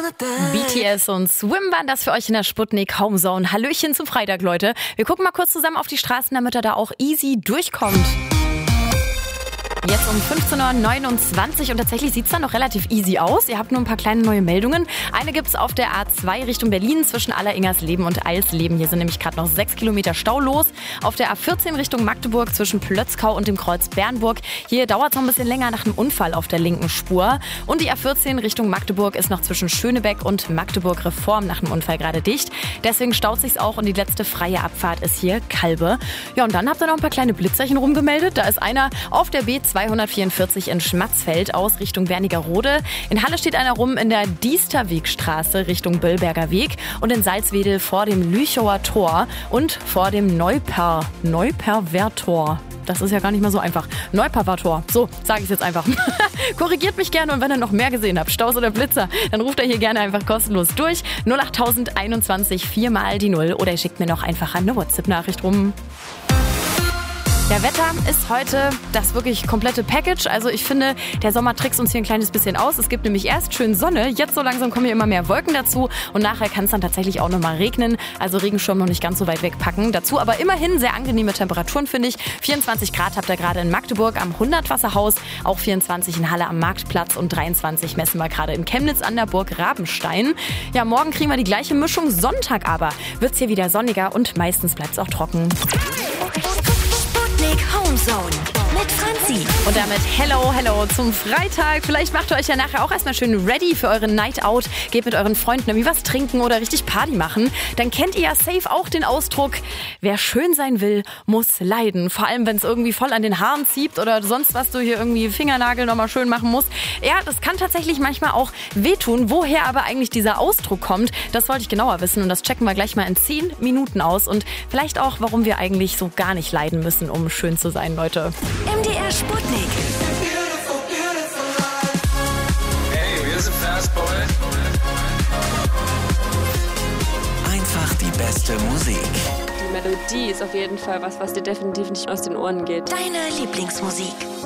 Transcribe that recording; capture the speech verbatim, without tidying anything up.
B T S und Swim waren das für euch in der Sputnik Homezone. Hallöchen zum Freitag, Leute. Wir gucken mal kurz zusammen auf die Straßen, damit er da auch easy durchkommt. Jetzt um fünfzehn Uhr neunundzwanzig und tatsächlich sieht es dann noch relativ easy aus. Ihr habt nur ein paar kleine neue Meldungen. Eine gibt's auf der A zwei Richtung Berlin zwischen Alleringersleben und Eilsleben. Hier sind nämlich gerade noch sechs Kilometer Stau los. Auf der A vierzehn Richtung Magdeburg zwischen Plötzkau und dem Kreuz Bernburg. Hier dauert es noch ein bisschen länger nach einem Unfall auf der linken Spur. Und die A vierzehn Richtung Magdeburg ist noch zwischen Schönebeck und Magdeburg Reform nach einem Unfall gerade dicht. Deswegen staut sich's auch und die letzte freie Abfahrt ist hier Kalbe. Ja, und dann habt ihr noch ein paar kleine Blitzerchen rumgemeldet. Da ist einer auf der B zweihundertvierundvierzig in Schmatzfeld aus Richtung Wernigerode. In Halle steht einer rum in der Diesterwegstraße Richtung Böllberger Weg und in Salzwedel vor dem Lüchower Tor und vor dem Neuper, Neuperwer-Tor. Das ist ja gar nicht mal so einfach. Neuperwer-Tor. So, sage ich jetzt einfach. Korrigiert mich gerne und wenn ihr noch mehr gesehen habt, Staus oder Blitzer, dann ruft ihr hier gerne einfach kostenlos durch. null acht einundzwanzig vier mal die null oder ihr schickt mir noch einfach eine WhatsApp-Nachricht rum. Ja, Wetter ist heute das wirklich komplette Package. Also ich finde, der Sommer trickst uns hier ein kleines bisschen aus. Es gibt nämlich erst schön Sonne, jetzt so langsam kommen hier immer mehr Wolken dazu und nachher kann es dann tatsächlich auch nochmal regnen. Also Regenschirm noch nicht ganz so weit wegpacken. Dazu aber immerhin sehr angenehme Temperaturen, finde ich. vierundzwanzig Grad habt ihr gerade in Magdeburg am Hundertwasserhaus, auch vierundzwanzig in Halle am Marktplatz und dreiundzwanzig messen wir gerade in Chemnitz an der Burg Rabenstein. Ja, morgen kriegen wir die gleiche Mischung. Sonntag aber wird es hier wieder sonniger und meistens bleibt es auch trocken. Homezone mit Franzi. Und damit hello, hello zum Freitag. Vielleicht macht ihr euch ja nachher auch erstmal schön ready für euren Night Out. Geht mit euren Freunden irgendwie was trinken oder richtig Party machen. Dann kennt ihr ja safe auch den Ausdruck, wer schön sein will, muss leiden. Vor allem, wenn es irgendwie voll an den Haaren zieht oder sonst was du hier irgendwie Fingernagel nochmal schön machen musst. Ja, das kann tatsächlich manchmal auch wehtun. Woher aber eigentlich dieser Ausdruck kommt, das wollte ich genauer wissen. Und das checken wir gleich mal in zehn Minuten aus. Und vielleicht auch, warum wir eigentlich so gar nicht leiden müssen, um schön zu sein, Leute. M D R Sputnik. Hey, wir sind Fastboy. Einfach die beste Musik. Die Melodie ist auf jeden Fall was, was dir definitiv nicht aus den Ohren geht. Deine Lieblingsmusik.